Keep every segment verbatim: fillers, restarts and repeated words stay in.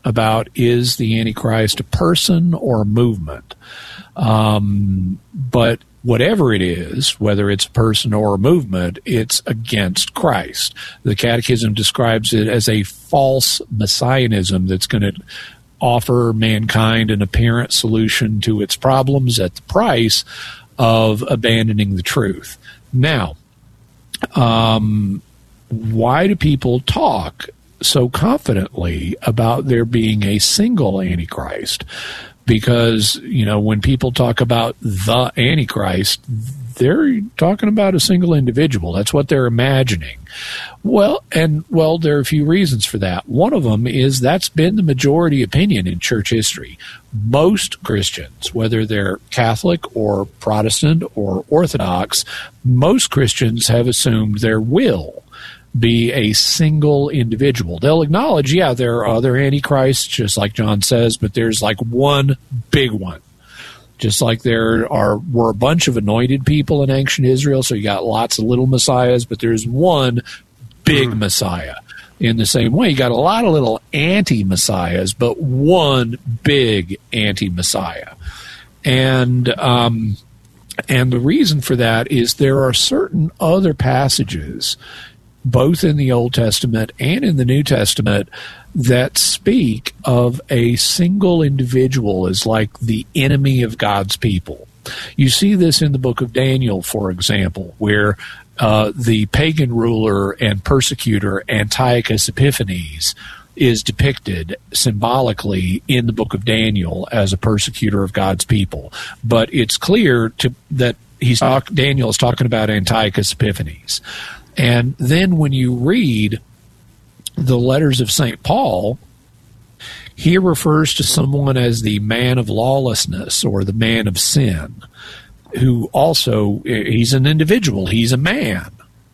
about is the Antichrist a person or a movement. Um, but whatever it is, whether it's a person or a movement, it's against Christ. The Catechism describes it as a false messianism that's going to offer mankind an apparent solution to its problems at the price of abandoning the truth. Now, um, why do people talk so confidently about there being a single Antichrist? Because, you know, when people talk about the Antichrist, they're talking about a single individual. That's what they're imagining. Well, and, well, there are a few reasons for that. One of them is that's been the majority opinion in church history. Most Christians, whether they're Catholic or Protestant or Orthodox, most Christians have assumed there will be a single individual. They'll acknowledge, yeah, there are other antichrists, just like John says, but there's like one big one. Just like there are were a bunch of anointed people in ancient Israel, so you got lots of little messiahs, but there's one big mm. Messiah. In the same way, you got a lot of little anti-messiahs, but one big anti-messiah. And um, and the reason for that is there are certain other passages, both in the Old Testament and in the New Testament, that speak of a single individual as like the enemy of God's people. You see this in the book of Daniel, for example, where uh, the pagan ruler and persecutor Antiochus Epiphanes is depicted symbolically in the book of Daniel as a persecutor of God's people. But it's clear to, that he's talk, Daniel is talking about Antiochus Epiphanes. And then when you read the letters of Saint Paul, he refers to someone as the man of lawlessness or the man of sin, who also, he's an individual, he's a man.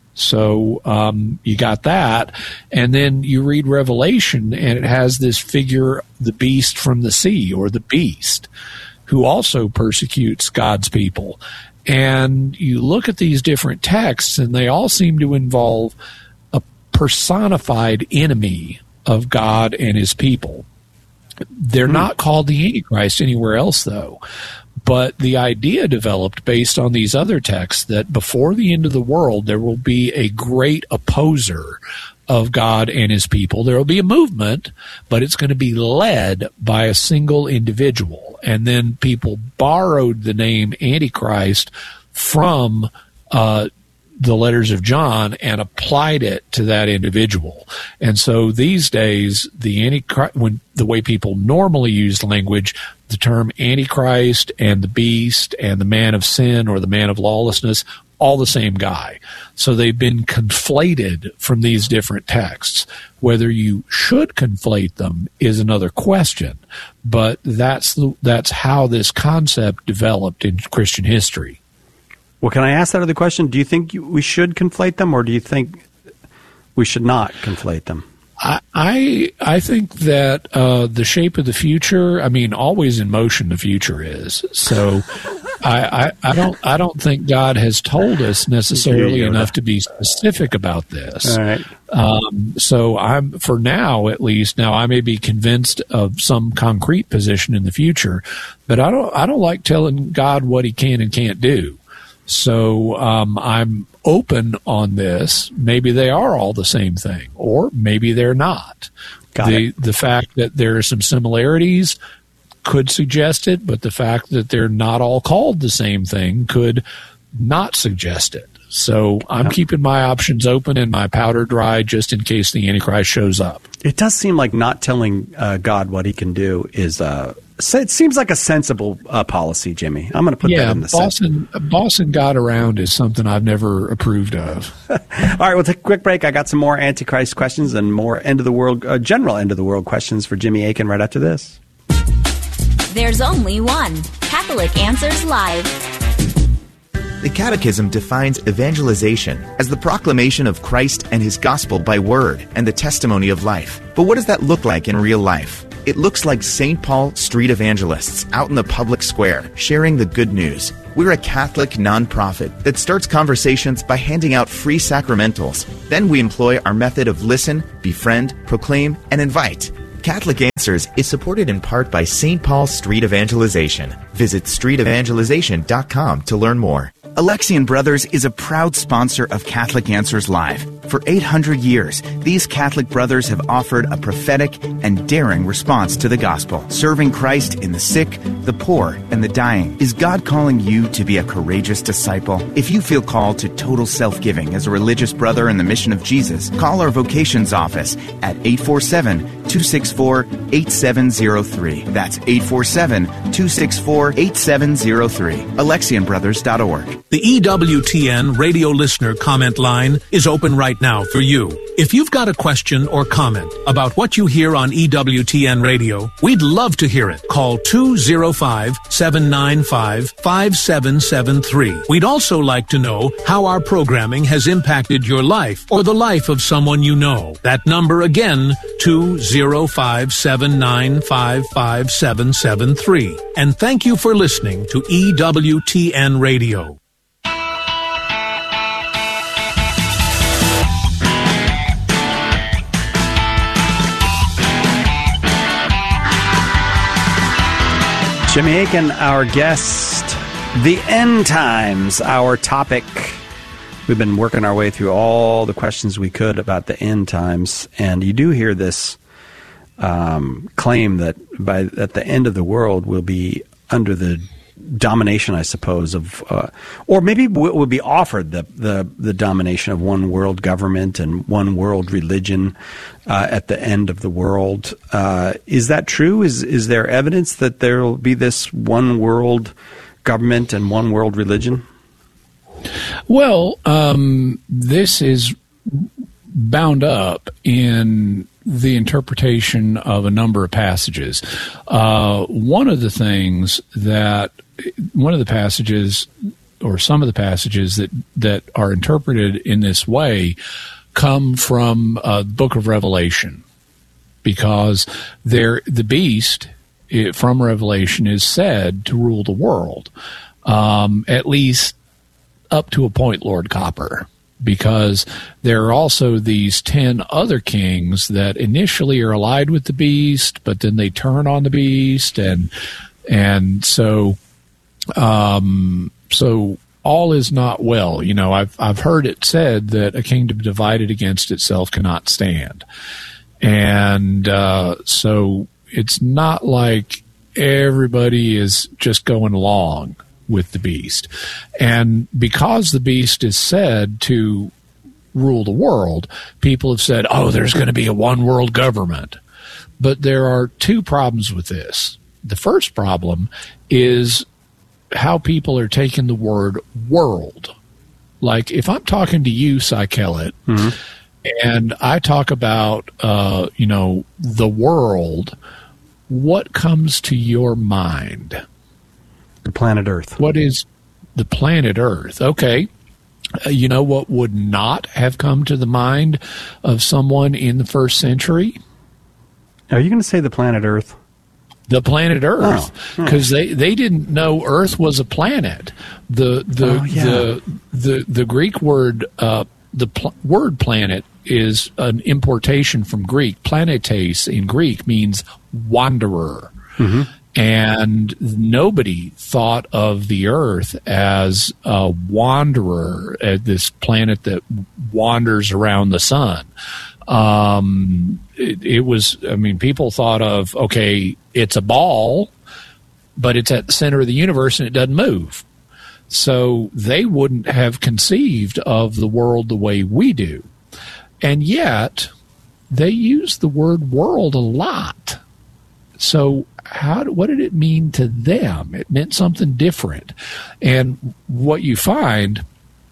So um, you got that. And then you read Revelation, and it has this figure, the beast from the sea, or the beast, who also persecutes God's people. And you look at these different texts, and they all seem to involve a personified enemy of God and his people. They're mm. not called the Antichrist anywhere else, though. But the idea developed based on these other texts that before the end of the world, there will be a great opposer of God and his people. There will be a movement, but it's going to be led by a single individual. And then people borrowed the name Antichrist from uh, the letters of John and applied it to that individual. And so these days, the Antichrist, when the way people normally use language, the term Antichrist and the beast and the man of sin or the man of lawlessness, all the same guy. So they've been conflated from these different texts. Whether you should conflate them is another question, but that's the, that's how this concept developed in Christian history. Well, can I ask that other question? Do you think we should conflate them, or do you think we should not conflate them? I I, I think that uh, the shape of the future, I mean, always in motion the future is. So I, I, I don't I don't think God has told us necessarily enough to be specific about this. All right. Um, so I'm, for now at least, now I may be convinced of some concrete position in the future, but I don't I don't like telling God what he can and can't do. So um, I'm open on this. Maybe they are all the same thing, or maybe they're not. Got the it. The fact that there are some similarities could suggest it, but the fact that they're not all called the same thing could not suggest it. So I'm yep. keeping my options open and my powder dry just in case the Antichrist shows up. It does seem like not telling uh, God what he can do is uh, it seems like a sensible uh, policy, Jimmy. I'm going to put yeah, that in the bossing, bossing God around is something I've never approved of. All right, we'll take a quick break. I got some more Antichrist questions and more end of the world, uh, general end of the world questions for Jimmy Akin right after this. There's only one Catholic Answers Live. The Catechism defines evangelization as the proclamation of Christ and his gospel by word and the testimony of life. But what does that look like in real life? It looks like Saint Paul street evangelists out in the public square sharing the good news. We're a Catholic nonprofit that starts conversations by handing out free sacramentals. Then we employ our method of listen, befriend, proclaim, and invite. Catholic Answers is supported in part by Saint Paul Street Evangelization. Visit street evangelization dot com to learn more. Alexian Brothers is a proud sponsor of Catholic Answers Live. For eight hundred years, these Catholic brothers have offered a prophetic and daring response to the gospel, serving Christ in the sick, the poor, and the dying. Is God calling you to be a courageous disciple? If you feel called to total self-giving as a religious brother in the mission of Jesus, call our vocations office at eight four seven, two six four, eight seven zero three. That's eight four seven, two six four, eight seven zero three. Alexian Brothers dot org. The E W T N radio listener comment line is open right now for you. If you've got a question or comment about what you hear on E W T N radio, we'd love to hear it. Call two oh five, seven nine five, five seven seven three. We'd also like to know how our programming has impacted your life or the life of someone you know. That number again, two oh five, seven nine five, five seven seven three. And thank you for listening to E W T N Radio. Jimmy Akin, our guest. The end times, our topic. We've been working our way through all the questions we could about the end times, and you do hear this um, claim that by at the end of the world we'll be under the domination, I suppose, of, uh, or maybe will be offered the, the the domination of one world government and one world religion uh, at the end of the world. Uh, is that true? Is is there evidence that there will be this one world government and one world religion? Well, um, this is bound up in the interpretation of a number of passages. Uh, one of the things that, one of the passages, or some of the passages that, that are interpreted in this way come from uh, the book of Revelation, because there, the beast it, from Revelation is said to rule the world, um, at least up to a point, Lord Copper. Because there are also these ten other kings that initially are allied with the beast, but then they turn on the beast, and and so um, so all is not well. You know, I've I've heard it said that a kingdom divided against itself cannot stand, and uh, so it's not like everybody is just going along with the beast. And because the beast is said to rule the world, people have said, oh, there's going to be a one world government. But there are two problems with this. The first problem is how people are taking the word world. Like if I'm talking to you, Cy Kellett, mm-hmm. and I talk about, uh, you know, the world, what comes to your mind? The planet Earth. What is the planet Earth? Okay. Uh, you know what would not have come to the mind of someone in the first century? Are you going to say the planet Earth? The planet Earth, because oh. they, they didn't know Earth was a planet. The the oh, yeah. the, the the Greek word uh, the pl- word planet is an importation from Greek. Planetes in Greek means wanderer. Mm-hmm. And nobody thought of the Earth as a wanderer, at this planet that wanders around the sun. Um, it, it was, I mean, people thought of, okay, it's a ball, but it's at the center of the universe and it doesn't move. So they wouldn't have conceived of the world the way we do. And yet, they use the word world a lot. So how? What did it mean to them? It meant something different. And what you find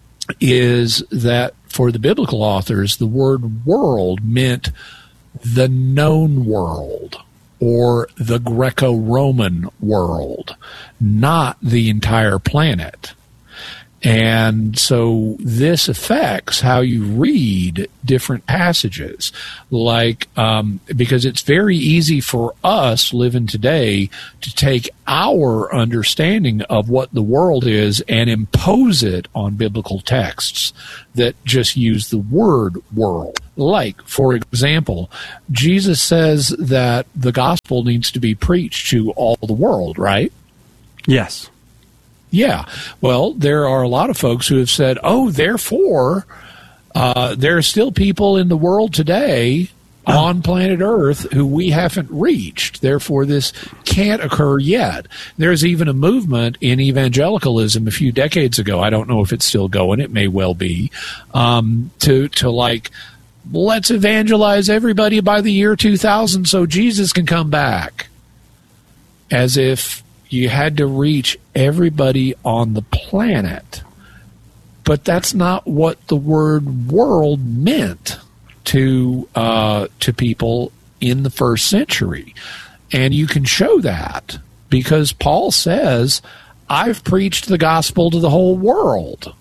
is that for the biblical authors, the word world meant the known world or the Greco-Roman world, not the entire planet. And so this affects how you read different passages, like um, because it's very easy for us living today to take our understanding of what the world is and impose it on biblical texts that just use the word world. Like, for example, Jesus says that the gospel needs to be preached to all the world, right? Yes. Yeah. Well, there are a lot of folks who have said, oh, therefore, uh, there are still people in the world today oh. on planet Earth who we haven't reached. Therefore, this can't occur yet. There's even a movement in evangelicalism a few decades ago. I don't know if it's still going. It may well be. Um, to, to like, let's evangelize everybody by the year two thousand so Jesus can come back. As if you had to reach everybody on the planet. But that's not what the word world meant to uh, to people in the first century. And you can show that because Paul says, I've preached the gospel to the whole world.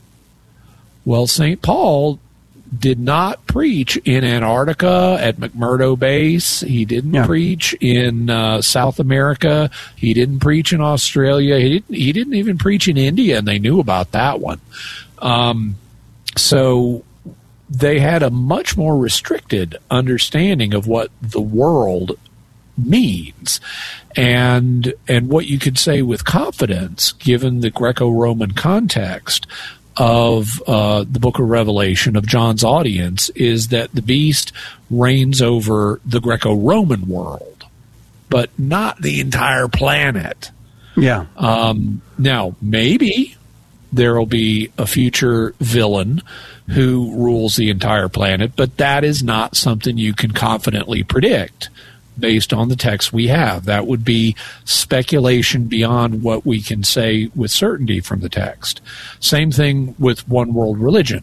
Well, Saint Paul did not preach in Antarctica at McMurdo Base. He didn't yeah. preach in uh, South America. He didn't preach in Australia. He didn't. He didn't even preach in India, and they knew about that one. Um, so they had a much more restricted understanding of what the world means, and and what you could say with confidence, given the Greco-Roman context of uh, the book of Revelation, of John's audience, is that the beast reigns over the Greco-Roman world, but not the entire planet. Yeah. Um, now, maybe there will be a future villain who rules the entire planet, but that is not something you can confidently predict based on the text we have. That would be speculation beyond what we can say with certainty from the text. Same thing with one world religion.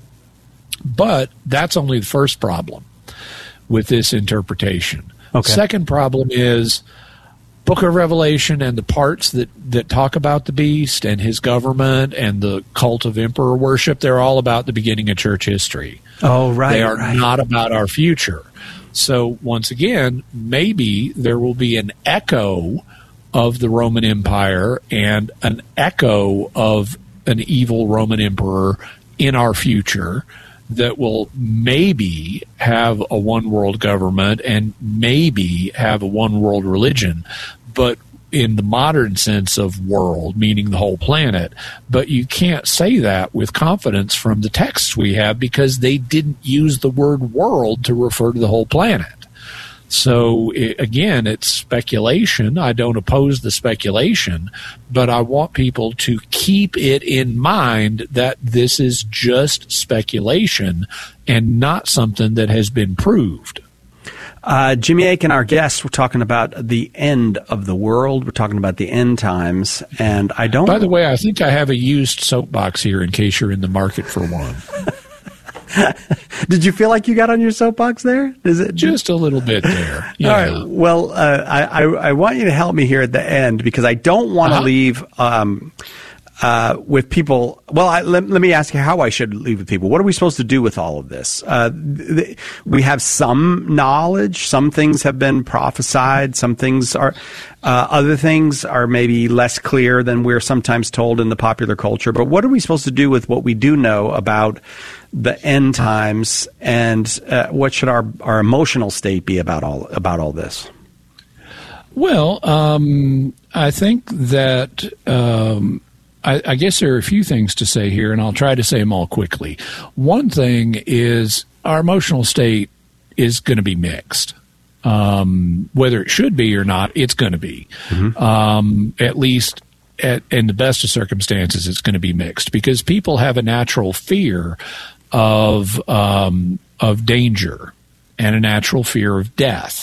But that's only the first problem with this interpretation. Okay. Second problem is Book of Revelation and the parts that, that talk about the beast and his government and the cult of emperor worship, they're all about the beginning of church history. Oh, right. They are right. not about our future. So once again, maybe there will be an echo of the Roman Empire and an echo of an evil Roman emperor in our future that will maybe have a one world government and maybe have a one world religion, but in the modern sense of world, meaning the whole planet. But you can't say that with confidence from the texts we have because they didn't use the word world to refer to the whole planet. So, it, again, it's speculation. I don't oppose the speculation, but I want people to keep it in mind that this is just speculation and not something that has been proved. Uh, Jimmy Akin, our guest, we're talking about the end of the world. We're talking about the end times. And I don't... By the way, I think I have a used soapbox here in case you're in the market for one. Did you feel like you got on your soapbox there? Is it just a little bit there? Yeah. All right. Well, uh, I, I, I want you to help me here at the end because I don't want to uh-huh. leave... Um, Uh, with people, well, I, let, let me ask you how I should leave with people. What are we supposed to do with all of this? Uh, th- we have some knowledge. Some things have been prophesied. Some things are, uh, other things are maybe less clear than we're sometimes told in the popular culture. But what are we supposed to do with what we do know about the end times, and uh, what should our, our emotional state be about all about all this? Well, um, I think that. Um, I, I guess there are a few things to say here, and I'll try to say them all quickly. One thing is our emotional state is going to be mixed. Um, whether it should be or not, it's going to be. Mm-hmm. Um, at least at, in the best of circumstances, it's going to be mixed because people have a natural fear of um, of danger and a natural fear of death.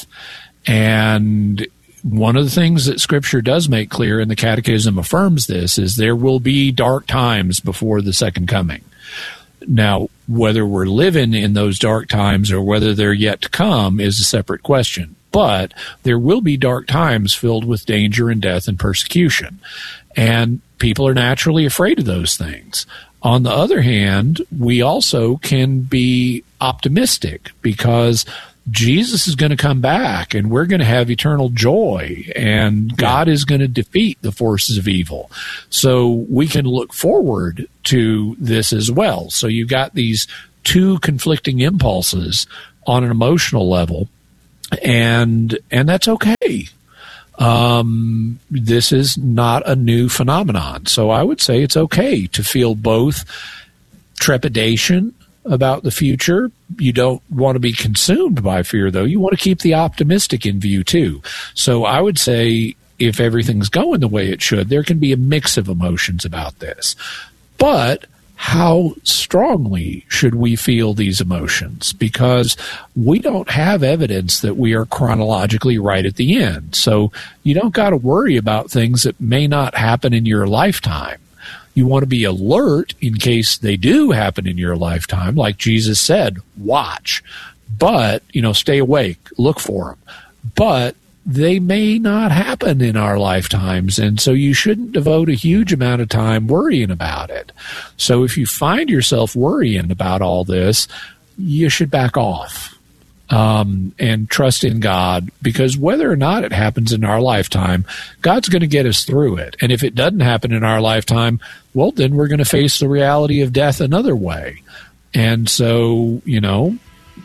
And one of the things that Scripture does make clear, and the Catechism affirms this, is there will be dark times before the second coming. Now, whether we're living in those dark times or whether they're yet to come is a separate question. But there will be dark times filled with danger and death and persecution. And people are naturally afraid of those things. On the other hand, we also can be optimistic because Jesus is going to come back and we're going to have eternal joy and God is going to defeat the forces of evil. So we can look forward to this as well. So you've got these two conflicting impulses on an emotional level, and and that's okay. Um, this is not a new phenomenon. So I would say it's okay to feel both trepidation about the future. You don't want to be consumed by fear, though. You want to keep the optimistic in view, too. So I would say if everything's going the way it should, there can be a mix of emotions about this. But how strongly should we feel these emotions? Because we don't have evidence that we are chronologically right at the end. So you don't got to worry about things that may not happen in your lifetime. You want to be alert in case they do happen in your lifetime. Like Jesus said, watch. But, you know, stay awake, look for them. But they may not happen in our lifetimes, and so you shouldn't devote a huge amount of time worrying about it. So if you find yourself worrying about all this, you should back off um, and trust in God, because whether or not it happens in our lifetime, God's going to get us through it. And if it doesn't happen in our lifetime, well, then we're going to face the reality of death another way. And so, you know,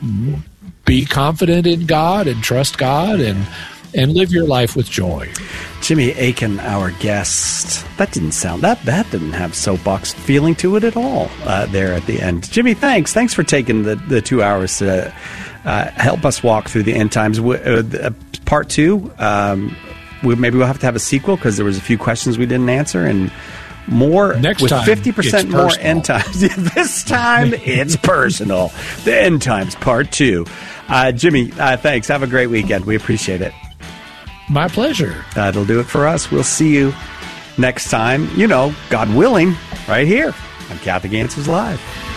be confident in God and trust God and and live your life with joy. Jimmy Akin, our guest. That didn't sound, that, that didn't have soapbox feeling to it at all uh, there at the end. Jimmy, thanks. Thanks for taking the, the two hours to uh, help us walk through the end times. Uh, part two, um, we, maybe we'll have to have a sequel because there was a few questions we didn't answer, and more Next with time, fifty percent more personal. end times. This time it's personal. The end times part two. Uh, Jimmy, uh, thanks. Have a great weekend. We appreciate it. My pleasure. That'll do it for us. We'll see you next time, you know, God willing, right here on Catholic Answers Live.